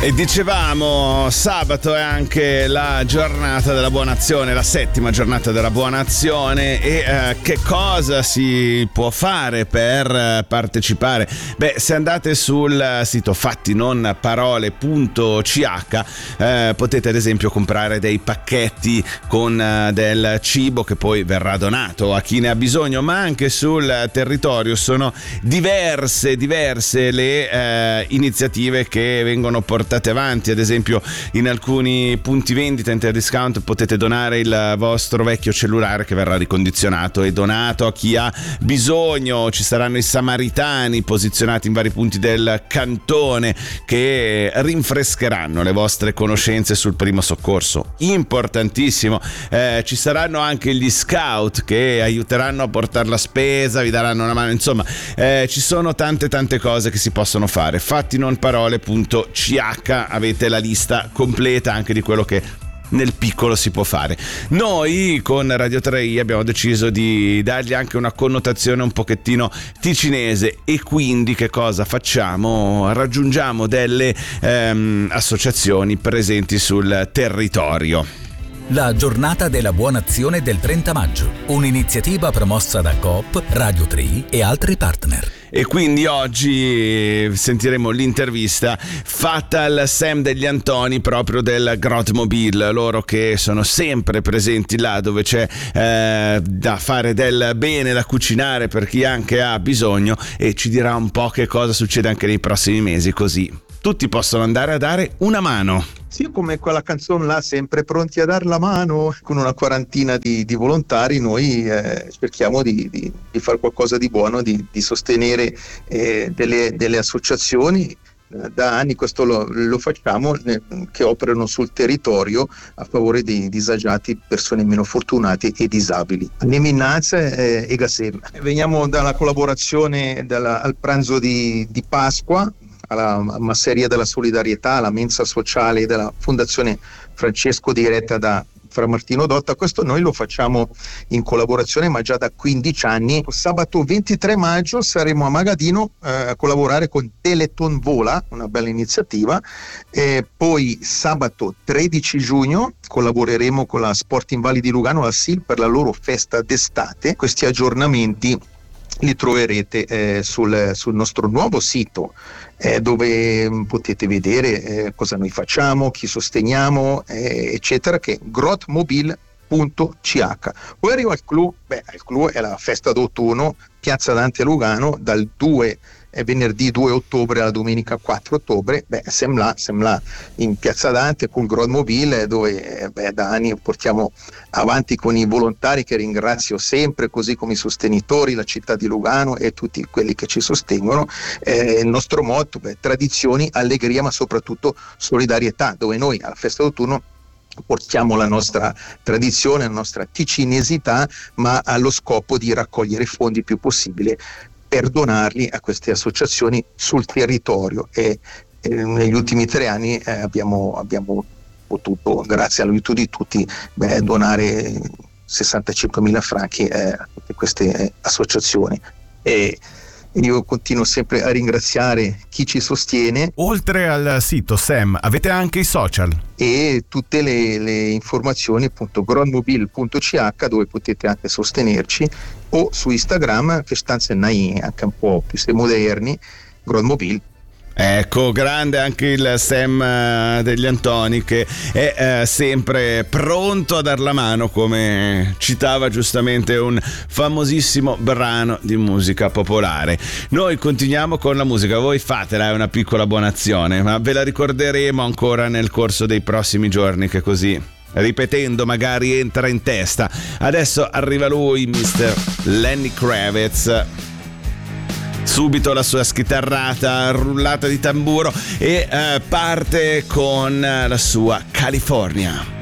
E dicevamo, sabato è anche la giornata della buona azione, la 7ª giornata della buona azione. E che cosa si può fare per partecipare? Beh, se andate sul sito fattinonparole.ch potete ad esempio comprare dei pacchetti con del cibo che poi verrà donato a chi ne ha bisogno, ma anche sul territorio sono diverse le iniziative che vengono portate avanti. Ad esempio, in alcuni punti vendita Interdiscount potete donare il vostro vecchio cellulare che verrà ricondizionato e donato a chi ha bisogno. Ci saranno i samaritani posizionati in vari punti del cantone che rinfrescheranno le vostre conoscenze sul primo soccorso, importantissimo. Ci saranno anche gli scout che aiuteranno a portare la spesa, vi daranno una mano, insomma ci sono tante cose che si possono fare. fattinonparole.ch, avete la lista completa anche di quello che nel piccolo si può fare. Noi con Radio 3i abbiamo deciso di dargli anche una connotazione un pochettino ticinese, e quindi che cosa facciamo? Raggiungiamo delle associazioni presenti sul territorio. La giornata della buona azione del 30 maggio, un'iniziativa promossa da Coop, Radio 3i e altri partner. E quindi oggi sentiremo l'intervista fatta al Sam degli Antoni, proprio del Grot Mobile, loro che sono sempre presenti là dove c'è da fare del bene, da cucinare per chi anche ha bisogno, e ci dirà un po' che cosa succede anche nei prossimi mesi, così tutti possono andare a dare una mano. Sì, come quella canzone là, sempre pronti a dar la mano, con una quarantina di volontari noi cerchiamo di fare qualcosa di buono, di sostenere delle associazioni. Da anni questo lo facciamo, che operano sul territorio a favore dei disagiati, persone meno fortunate e disabili. Andiamo innanzi e Gasem. Veniamo dalla collaborazione al pranzo di Pasqua, alla masseria della solidarietà, alla mensa sociale della Fondazione Francesco diretta da Fra Martino Dotta. Questo noi lo facciamo in collaborazione, ma già da 15 anni. Sabato 23 maggio saremo a Magadino a collaborare con Teleton Vola, una bella iniziativa. Poi sabato 13 giugno collaboreremo con la Sport Invalidi Lugano, la SIL, per la loro festa d'estate. Questi aggiornamenti li troverete sul nostro nuovo sito, dove potete vedere cosa noi facciamo, chi sosteniamo, eccetera, che è grotmobile.ch. Poi arriva il clou. Il clou è la festa d'autunno, Piazza Dante a Lugano, dal venerdì 2 ottobre alla domenica 4 ottobre. Siamo là in Piazza Dante con Grot Mobile, dove da anni portiamo avanti con i volontari, che ringrazio sempre, così come i sostenitori, la città di Lugano e tutti quelli che ci sostengono. Il nostro motto, tradizioni, allegria, ma soprattutto solidarietà, dove noi alla festa d'autunno portiamo la nostra tradizione, la nostra ticinesità, ma allo scopo di raccogliere fondi il più possibile per donarli a queste associazioni sul territorio. E negli ultimi 3 anni abbiamo potuto, grazie all'aiuto di tutti, donare 65.000 franchi a tutte queste associazioni. E io continuo sempre a ringraziare chi ci sostiene. Oltre al sito, Sam, avete anche i social? E tutte le informazioni, appunto, grotmobile.ch, dove potete anche sostenerci, o su Instagram, che stanze anche un po' più moderni, grotmobile. Ecco, grande anche il Sam degli Antoni, che è sempre pronto a dar la mano, come citava giustamente un famosissimo brano di musica popolare. Noi continuiamo con la musica, voi fatela, è una piccola buona azione, ma ve la ricorderemo ancora nel corso dei prossimi giorni, che così, ripetendo, magari entra in testa. Adesso arriva lui, Mr. Lenny Kravitz. Subito la sua schitarrata, rullata di tamburo, e parte con la sua California.